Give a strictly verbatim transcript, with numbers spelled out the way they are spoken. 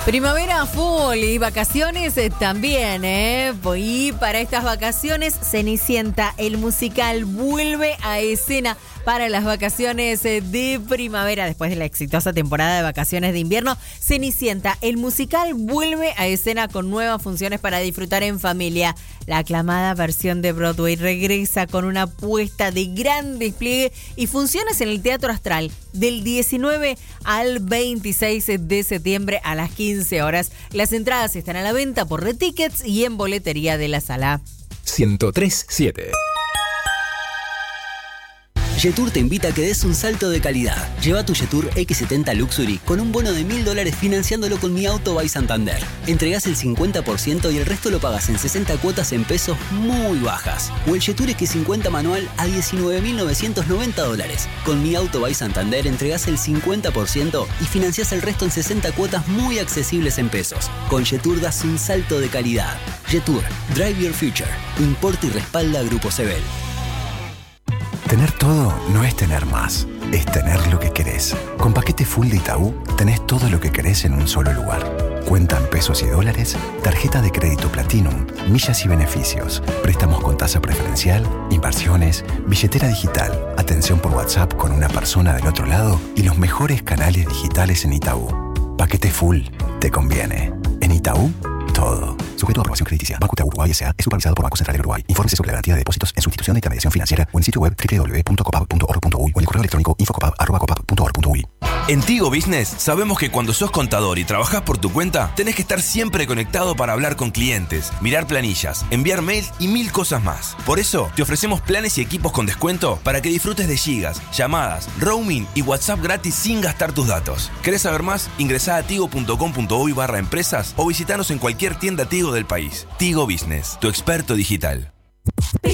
Primavera full y vacaciones eh, también, ¿eh? Y para estas vacaciones, Cenicienta, el musical, vuelve a escena para las vacaciones eh, de primavera. Después de la exitosa temporada de vacaciones de invierno, Cenicienta, el musical, vuelve a escena con nuevas funciones para disfrutar en familia. La aclamada versión de Broadway regresa con una apuesta de gran despliegue y funciones en el Teatro Astral del diecinueve al veintiséis de septiembre a las quince horas. Las entradas están a la venta por Retickets y en boletería de la sala. ciento tres punto siete. Jetour te invita a que des un salto de calidad. Lleva tu Jetour equis setenta Luxury con un bono de mil dólares financiándolo con Mi Auto by Santander. Entregás el cincuenta por ciento y el resto lo pagas en sesenta cuotas en pesos muy bajas. O el Jetour equis cincuenta manual a diecinueve mil novecientos noventa dólares. Con Mi Auto by Santander entregás el cincuenta por ciento y financiás el resto en sesenta cuotas muy accesibles en pesos. Con Jetour das un salto de calidad. Jetour, Drive Your Future. Importa y respalda Grupo Sebel. Tener todo no es tener más, es tener lo que querés. Con paquete full de Itaú, tenés todo lo que querés en un solo lugar. Cuenta en pesos y dólares, tarjeta de crédito Platinum, millas y beneficios, préstamos con tasa preferencial, inversiones, billetera digital, atención por WhatsApp con una persona del otro lado y los mejores canales digitales en Itaú. Paquete full, te conviene. En Itaú, todo. Sujeto a aprobación crediticia. Banco Itaú Uruguay S A es supervisado por Banco Central del Uruguay. Infórmese sobre la garantía de depósitos en su institución de intermediación financiera o en el sitio web doble u doble u doble u punto copap punto org punto uy o en el correo electrónico infocopap arroba copap punto org punto uy. En Tigo Business sabemos que cuando sos contador y trabajás por tu cuenta, tenés que estar siempre conectado para hablar con clientes, mirar planillas, enviar mails y mil cosas más. Por eso, te ofrecemos planes y equipos con descuento para que disfrutes de gigas, llamadas, roaming y WhatsApp gratis sin gastar tus datos. ¿Querés saber más? Ingresá a tigo punto com punto uy barra empresas o visitanos en cualquier tienda Tigo del país. Tigo Business, tu experto digital.